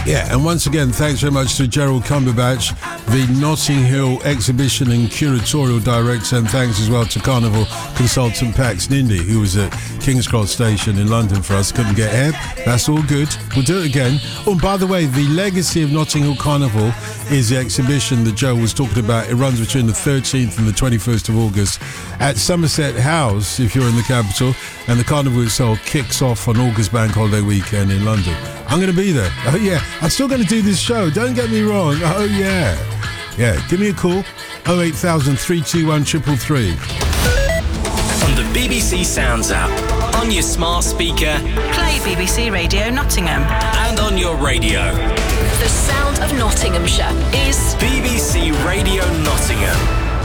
Yeah, and once again, thanks very much to Gerald Cumberbatch, the Notting Hill Exhibition and Curatorial Director, and thanks as well to Carnival consultant Pax Nindi, who was at King's Cross Station in London for us. Couldn't get here. That's all good. We'll do it again. Oh, and by the way, the legacy of Notting Hill Carnival is the exhibition that Joe was talking about. It runs between the 13th and the 21st of August at Somerset House, if you're in the capital, and the carnival itself kicks off on August Bank Holiday weekend in London. I'm going to be there. Oh, yeah. I'm still going to do this show. Don't get me wrong. Oh, yeah. Yeah, give me a call. 08000 321 333. On the BBC Sounds app, on your smart speaker, play BBC Radio Nottingham. And on your radio. The sound of Nottinghamshire is BBC Radio Nottingham.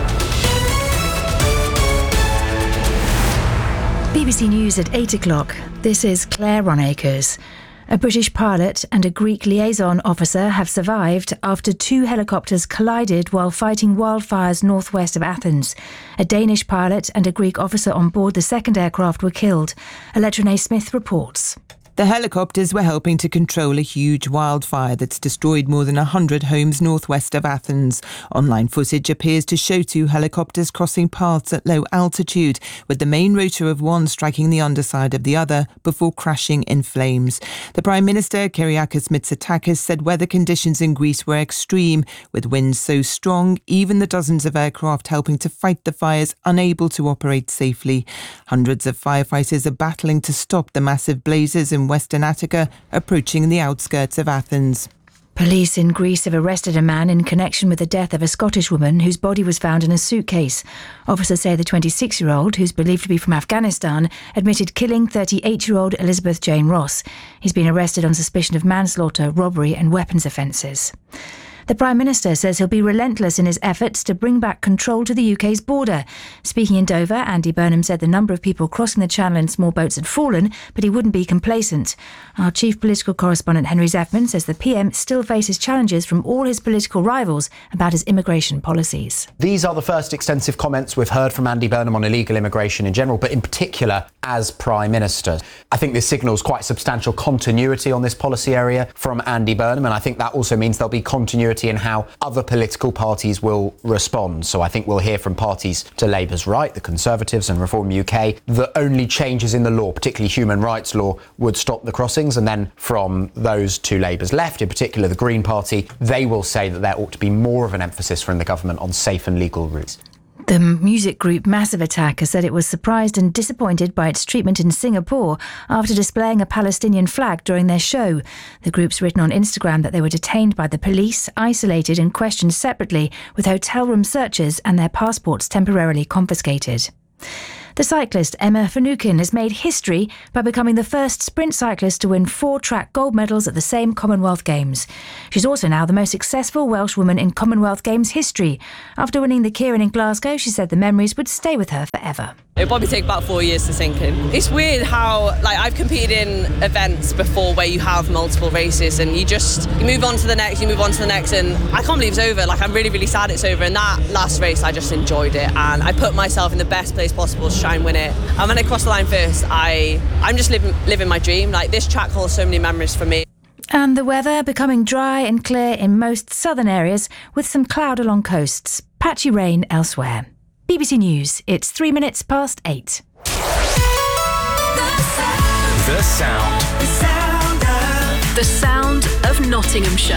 BBC News at 8 o'clock. This is Claire Ronacres. A British pilot and a Greek liaison officer have survived after two helicopters collided while fighting wildfires northwest of Athens. A Danish pilot and a Greek officer on board the second aircraft were killed. Electra Smith reports. The helicopters were helping to control a huge wildfire that's destroyed more than 100 homes northwest of Athens. Online footage appears to show two helicopters crossing paths at low altitude, with the main rotor of one striking the underside of the other before crashing in flames. The Prime Minister, Kyriakos Mitsotakis, said weather conditions in Greece were extreme, with winds so strong even the dozens of aircraft helping to fight the fires unable to operate safely. Hundreds of firefighters are battling to stop the massive blazes in Western Attica, approaching the outskirts of Athens. Police in Greece have arrested a man in connection with the death of a Scottish woman whose body was found in a suitcase. Officers say the 26-year-old, who's believed to be from Afghanistan, admitted killing 38-year-old Elizabeth Jane Ross. He's been arrested on suspicion of manslaughter, robbery and weapons offences. The Prime Minister says he'll be relentless in his efforts to bring back control to the UK's border. Speaking in Dover, Andy Burnham said the number of people crossing the Channel in small boats had fallen, but he wouldn't be complacent. Our chief political correspondent Henry Zeffman says the PM still faces challenges from all his political rivals about his immigration policies. These are the first extensive comments we've heard from Andy Burnham on illegal immigration in general, but in particular as Prime Minister. I think this signals quite substantial continuity on this policy area from Andy Burnham, and I think that also means there'll be continuity in how other political parties will respond. So I think we'll hear from parties to Labour's right, the Conservatives and Reform UK, that only changes in the law, particularly human rights law, would stop the crossings. And then from those to Labour's left, in particular the Green Party, they will say that there ought to be more of an emphasis from the government on safe and legal routes. The music group Massive Attack has said it was surprised and disappointed by its treatment in Singapore after displaying a Palestinian flag during their show. The group's written on Instagram that they were detained by the police, isolated and questioned separately, with hotel room searches and their passports temporarily confiscated. The cyclist Emma Finucane has made history by becoming the first sprint cyclist to win 4 track gold medals at the same Commonwealth Games. She's also now the most successful Welsh woman in Commonwealth Games history. After winning the Keirin in Glasgow, she said the memories would stay with her forever. It'll probably take about 4 years to sink in. It's weird how, I've competed in events before where you have multiple races and you move on to the next, and I can't believe it's over. I'm really, really sad it's over. And that last race, I just enjoyed it and I put myself in the best place possible to try and win it. And when I crossed the line first, I'm just living my dream. This track holds so many memories for me. And the weather becoming dry and clear in most southern areas with some cloud along coasts. Patchy rain elsewhere. BBC News, it's 8 minutes. The sound. the sound of Nottinghamshire.